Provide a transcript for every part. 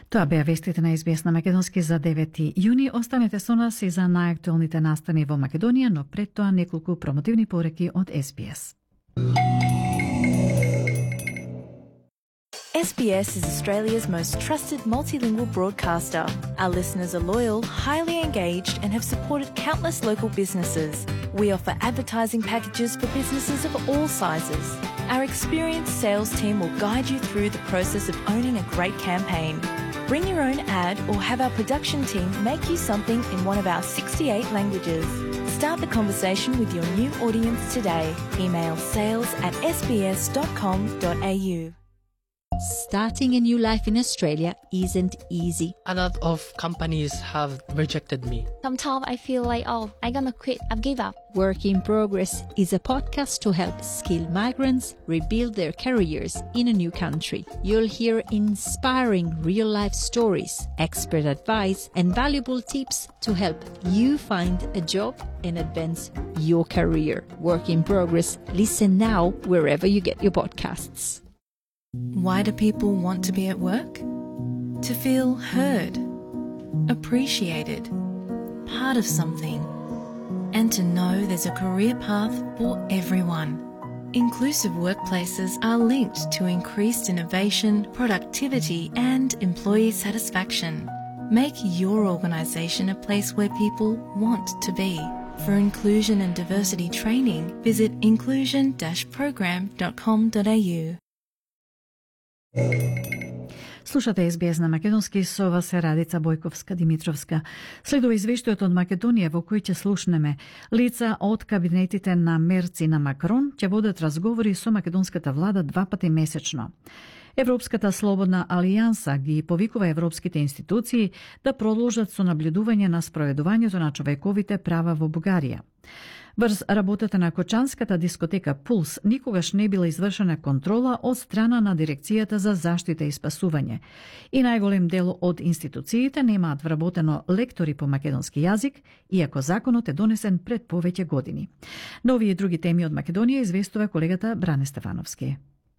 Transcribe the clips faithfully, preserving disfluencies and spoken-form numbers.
Тоа беа вестите на Ес Би Ес на македонски за девети јуни. Останете со нас и за најактуелните настани во Македонија, но пред тоа неколку промотивни пореки од Ес Би Ес. Ес Би Ес is Australia's most trusted multilingual broadcaster. Our listeners are loyal, highly engaged, and have supported countless local businesses. We offer advertising packages for businesses of all sizes. Our experienced sales team will guide you through the process of owning a great campaign. Bring your own ad or have our production team make you something in one of our sixty-eight languages. Start the conversation with your new audience today. Email sales at s b s dot com dot a u. Starting a new life in Australia isn't easy. A lot of companies have rejected me. Sometimes I feel like, oh, I'm gonna quit, I've give up. Work in Progress is a podcast to help skilled migrants rebuild their careers in a new country. You'll hear inspiring real-life stories, expert advice, and valuable tips to help you find a job and advance your career. Work in Progress. Listen now wherever you get your podcasts. Why do people want to be at work? To feel heard, appreciated, part of something, and to know there's a career path for everyone. Inclusive workplaces are linked to increased innovation, productivity, and employee satisfaction. Make your organisation a place where people want to be. For inclusion and diversity training, visit inclusion dash program dot com dot a u. Слушате Ес Би Ес на македонски, со вас е Радица Бојковска-Димитровска. Следува извештајот од Македонија во кој ќе слушнеме лица од кабинетите на Мерц и на Макрон ќе водат разговори со македонската влада два пати месечно. Европската слободна алијанса ги повикува европските институции да продолжат со наблюдување на спроведувањето на човековите права во Бугарија. Врз работата на кочанската дискотека Пулс никогаш не била извршена контрола од страна на Дирекцијата за заштита и спасување. И најголем дел од институциите немаат вработено лектори по македонски јазик, иако законот е донесен пред повеќе години. На овие и други теми од Македонија известува колегата Бране Стефановски.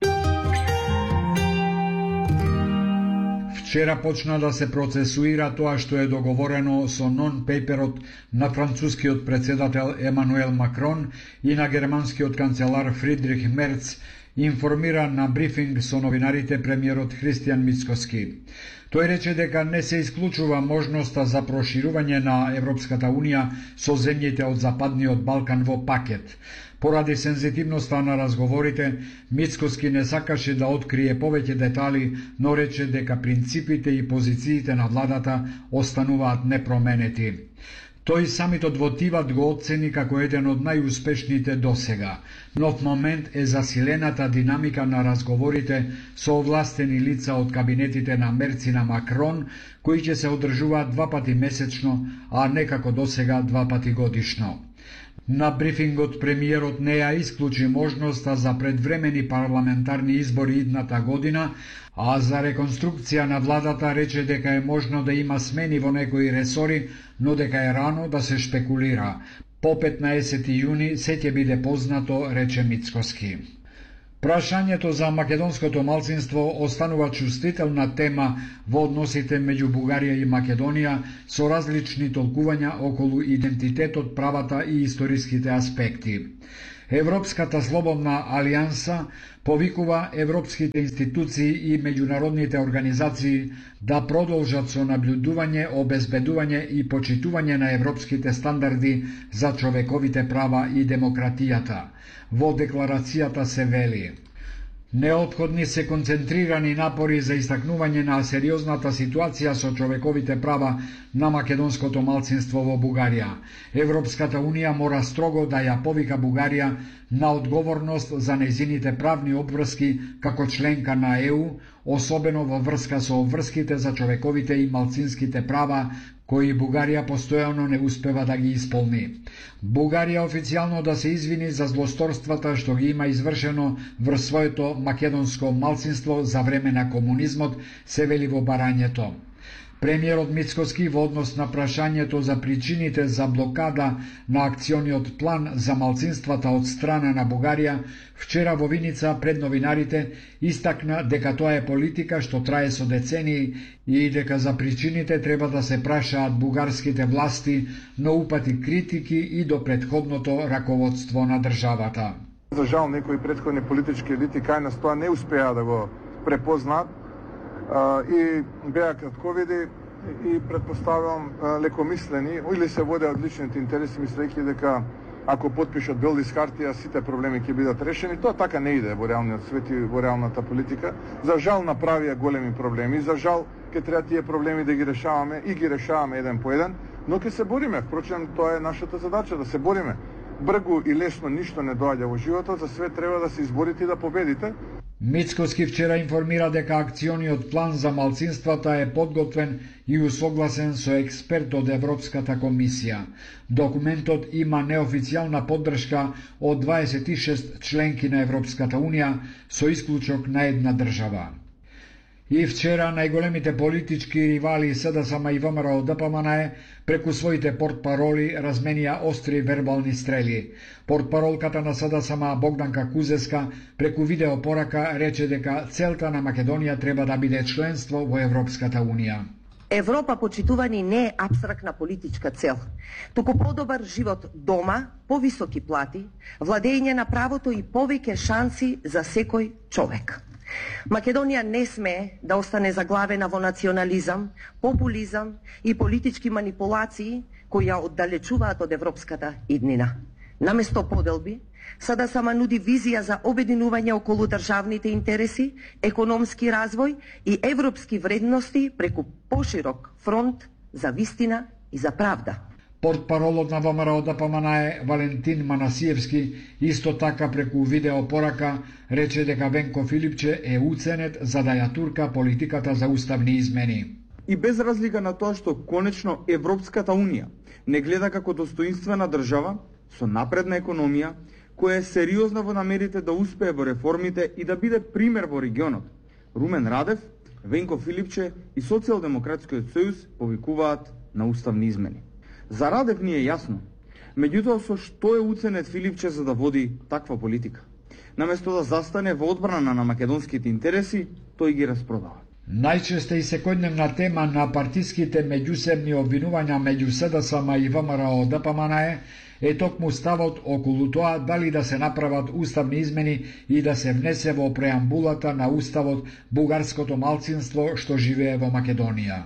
Вчера почна да се процесуира тоа што е договорено со нон-пейперот на францускиот председател Емануел Макрон и на германскиот канцелар Фридрих Мерц, информира на брифинг со новинарите премиерот Христијан Мицкоски. Тој рече дека не се исклучува можноста за проширување на Европската Унија со земјите од Западниот Балкан во пакет. Поради сензитивноста на разговорите, Мицкоски не сакаше да открие повеќе детали, но рече дека принципите и позициите на владата остануваат непроменети. Тој самитот во Тиват го оцени како еден од најуспешните досега. Нов момент е засилената динамика на разговорите со овластени лица од кабинетите на Мерц и на Макрон, кои ќе се одржуваат два пати месечно, а не како досега два пати годишно. На брифингот премиерот не ја исклучи можноста за предвремени парламентарни избори идната година, а за реконструкција на владата рече дека е можно да има смени во некои ресори, но дека е рано да се шпекулира. По петнаесети јуни се ќе биде познато, рече Мицкоски. Прашањето за македонското малцинство останува чувствителна тема во односите меѓу Бугарија и Македонија со различни толкувања околу идентитетот, правата и историските аспекти. Европската слободна алијанса повикува европските институции и меѓународните организации да продолжат со наблюдување, обезбедување и почитување на европските стандарди за човековите права и демократијата. Во декларацијата се вели: неопходни се концентрирани напори за истакнување на сериозната ситуација со човековите права на македонското малцинство во Бугарија. Европската Унија мора строго да ја повика Бугарија на одговорност за нејзините правни обврски како членка на Е У, особено во врска со обврските за човековите и малцинските права кои Бугарија постојано не успева да ги исполни. Бугарија официјално да се извини за злосторствата што ги има извршено врз своето македонско малцинство за време на комунизмот, се вели во барањето. Премиерот Мицкоски во однос на прашањето за причините за блокада на акциониот план за малцинствата од страна на Бугарија, вчера во Виница пред новинарите истакна дека тоа е политика што трае со децении и дека за причините треба да се прашаат бугарските власти, но упати критики и до претходното раководство на државата. За жал, некои претходни политички елити кај нас тоа не успеа да го препознаат и беа кратковиди и предпоставувам лекомислени или се воде од личните интереси, мислејќи дека ако потпишат бел лист хартија сите проблеми ќе бидат решени. Тоа така не иде во реалниот свет и во реалната политика. За жал направија големи проблеми, за жал ќе треба тие проблеми да ги решаваме и ги решаваме еден по еден, но ќе се бориме. Впрочем, тоа е нашата задача, да се бориме. Бргу и лесно ништо не доаѓа во животот, за све треба да се изборите и да победите. Мицкоски вчера информира дека акциониот план за малцинствата е подготвен и усогласен со експерт од Европската комисија. Документот има неофицијална поддршка од дваесет и шест членки на Европската унија, со исклучок на една држава. И вчера најголемите политички ривали СДСМ и ВМРО ДПМНЕ преку своите портпароли разменија остри вербални стрели. Портпаролката на СДСМ Богданка Кузеска преку видеопорака рече дека целта на Македонија треба да биде членство во Европската унија. Европа, почитувани, не е апстрактна политичка цел, туку подобар живот дома, повисоки плати, владење на правото и повеќе шанси за секој човек. Македонија не смее да остане заглавена во национализам, популизам и политички манипулации кои ја оддалечуваат од европската иднина. Наместо поделби, СДСМ нуди визија за обединување околу државните интереси, економски развој и европски вредности преку поширок фронт за вистина и за правда. Портпаролот на ВМРО ДПМНЕ Валентин Манасиевски исто така преку видеопорака рече дека Венко Филипче е уценет за да ја турка политиката за уставни измени. И без разлика на тоа што конечно Европската унија не гледа како достоинствена држава со напредна економија, која е сериозна во намерите да успее во реформите и да биде пример во регионот. Румен Радев, Венко Филипче и Социјалдемократскиот сојуз повикуваат на уставни измени. За Радев ни е јасно, меѓутоа со што е уценет Филипче за да води таква политика? Наместо да застане во одбрана на македонските интереси, тој ги распродава. Најчеста и секојдневна тема на партиските меѓусебни обвинувања меѓу СДСМ и ВМРО ДПМНЕ е токму ставот околу тоа дали да се направат уставни измени и да се внесе во преамбулата на уставот бугарското малцинство што живее во Македонија.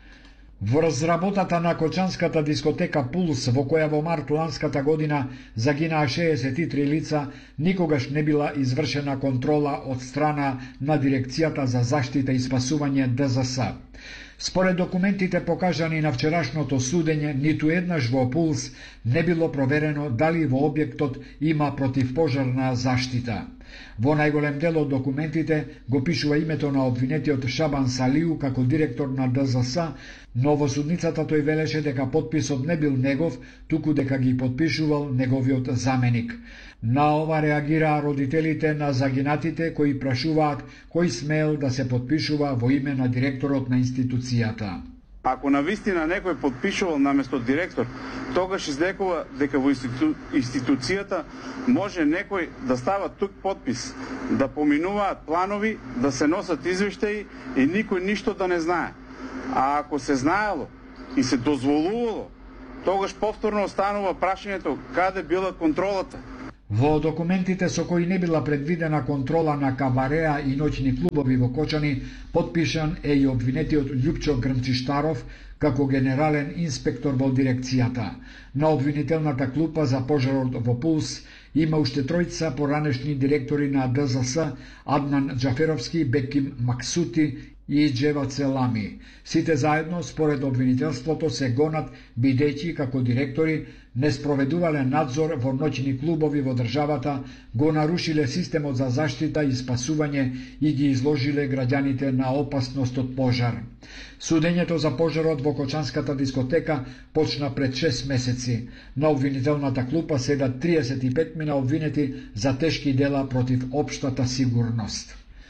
Во разработата на кочанската дискотека Пулс, во која во март ланската година загинаа шеесет и три лица, никогаш не била извршена контрола од страна на Дирекцијата за заштита и спасување Д Z S. Според документите покажани на вчерашното судење, ниту еднаш во Пулс не било проверено дали во објектот има противпожарна заштита. Во најголем дел од документите го пишува името на обвинетиот Шабан Салиу како директор на Д Z S, но во судницата тој велеше дека потписот не бил негов, туку дека ги потпишувал неговиот заменик. На ова реагираа родителите на загинатите кои прашуваат кој смел да се потпишува во име на директорот на институцијата. Ако навистина некој потпишувал наместо директор, тогаш излекува дека во институ... институцијата може некој да става тук подпис, да поминуваат планови, да се носат извештаи и никој ништо да не знае. А ако се знаело и се дозволувало, тогаш повторно останува прашањето каде била контролата. Во документите со кои не била предвидена контрола на кабареа и ноќни клубови во Кочани, подпишан е и обвинетиот Љупчо Грнчиштаров како генерален инспектор во дирекцијата. На обвинителната клупа за пожарот во Пулс има уште тројца поранешни директори на Д Z S, Аднан Џаферовски, Беким Максути и Џева Целами. Сите заедно, според обвинителството, се гонат бидејќи како директори не спроведувале надзор во ноќни клубови во државата, го нарушиле системот за заштита и спасување и ги изложиле граѓаните на опасност од пожар. Судењето за пожарот во Кочанската дискотека почна пред шест месеци. На обвинителната клупа седат триесет и пет мина обвинети за тешки дела против општата сигурност.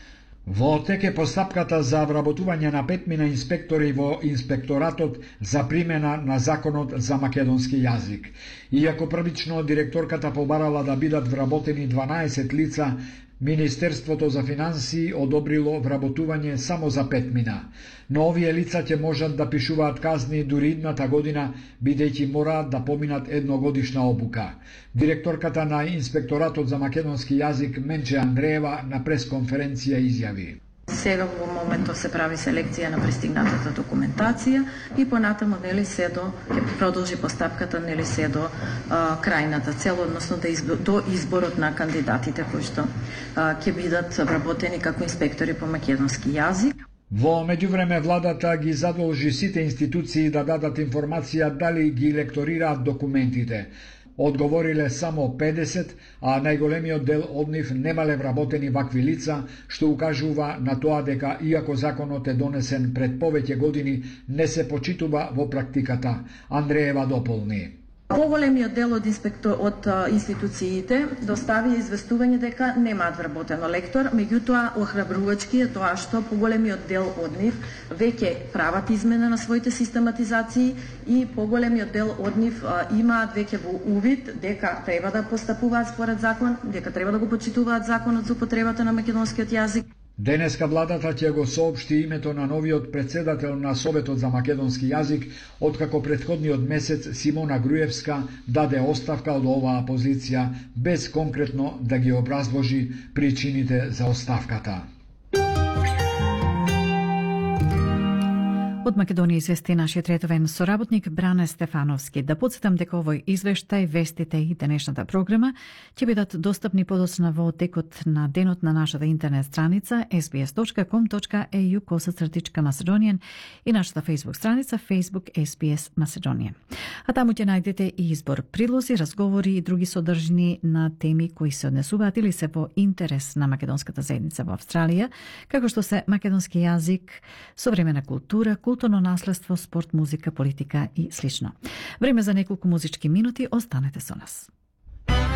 Во тек е постапката за вработување на петмина инспектори во инспекторатот за примена на законот за македонски јазик. Иако првично директорката побарала да бидат вработени дванаесет лица, Министерството за финансии одобрило вработување само за петмина. Но овие лица ќе можат да пишуваат казни дури идната година, бидејќи мораат да поминат едногодишна обука. Директорката на Инспекторатот за македонски јазик Менче Андреева на пресконференција изјави: Сега во моментов се прави селекција на пристигнатата документација и понатаму нели се до ќе продолжи постапката нели се до а, крајната цел, односно да избор, до изборот на кандидатите кои што а, ќе бидат вработени како инспектори по македонски јазик. Во меѓувреме владата ги задолжи сите институции да дадат информација дали ги лекторираат документите. Одговориле само педесет, а најголемиот дел од нив немале вработени вакви лица, што укажува на тоа дека, иако законот е донесен пред повеќе години, не се почитува во практиката. Андреева дополни: Поголемиот дел од инспектор од а, институциите достави известување дека немаат вработено лектор, меѓутоа охрабрувачки е тоа што поголемиот дел од нив веќе прават измена на своите систематизации и поголемиот дел од нив а, имаат веќе во увид дека треба да постапуваат според закон, дека треба да го почитуваат законот за употребата на македонскиот јазик. Денеска владата ќе го соопшти името на новиот председател на Советот за македонски јазик, откако претходниот месец Симона Груевска даде оставка од оваа позиција, без конкретно да ги образложи причините за оставката. Од Македонија извести нашиот ретовен соработник Бране Стефановски. Да подсетам дека овој извештај, вестите и денешната програма ќе бидат достапни подоцна во текот на денот на нашата интернет страница ес би ес точка ком точка е ю косацртичка Macedonian и нашата Facebook страница Facebook ес би ес Macedonian. А таму ќе најдете и избор прилози, разговори и други содржини на теми кои се однесуваат или се во интерес на македонската заедница во Австралија, како што се македонски јазик, современа култура, културно наследство, спорт, музика, политика и слично. Време за неколку музички минути, останете со нас.